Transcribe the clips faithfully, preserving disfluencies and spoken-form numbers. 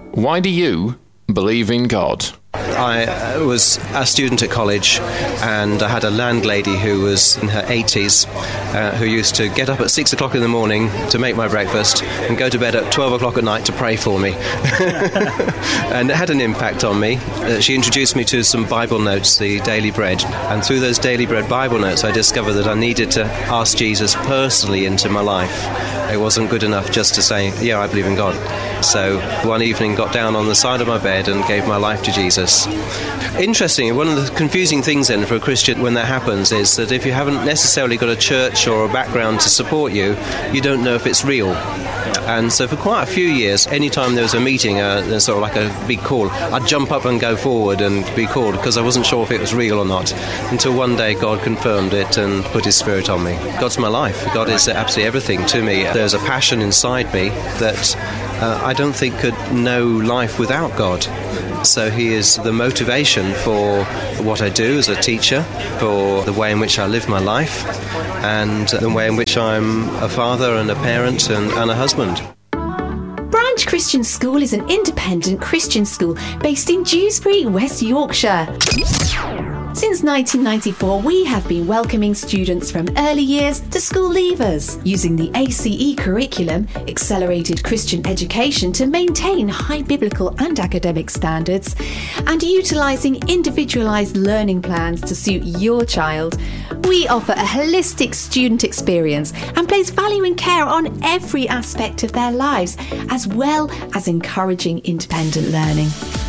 Why do you believe in God? I was a student at college, and I had a landlady who was in her eighties, uh, who used to get up at six o'clock in the morning to make my breakfast and go to bed at twelve o'clock at night to pray for me. And it had an impact on me. Uh, she introduced me to some Bible notes, the Daily Bread, and through those Daily Bread Bible notes I discovered that I needed to ask Jesus personally into my life. It wasn't good enough just to say, yeah, I believe in God. So one evening got down on the side of my bed and gave my life to Jesus. Interesting, one of the confusing things then for a Christian when that happens is that if you haven't necessarily got a church or a background to support you, you don't know if it's real. And so for quite a few years, anytime there was a meeting, uh, sort of like a big call, I'd jump up and go forward and be called because I wasn't sure if it was real or not, until one day God confirmed it and put His Spirit on me. God's my life. God is absolutely everything to me. There's a passion inside me that uh, I don't think could know life without God. So He is the motivation for what I do as a teacher, for the way in which I live my life, and the way in which I'm a father and a parent and, and a husband. Branch Christian School is an independent Christian school based in Dewsbury, West Yorkshire. Since nineteen ninety-four, we have been welcoming students from early years to school leavers, using the A C E curriculum, Accelerated Christian Education, to maintain high biblical and academic standards, and utilising individualised learning plans to suit your child. We offer a holistic student experience and place value and care on every aspect of their lives, as well as encouraging independent learning.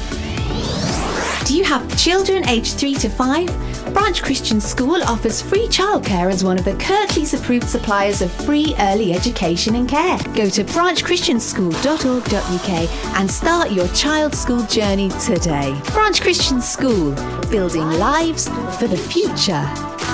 Do you have children aged three to five? Branch Christian School offers free childcare as one of the Kirklees approved suppliers of free early education and care. Go to branch christian school dot org dot u k and start your child's school journey today. Branch Christian School, building lives for the future.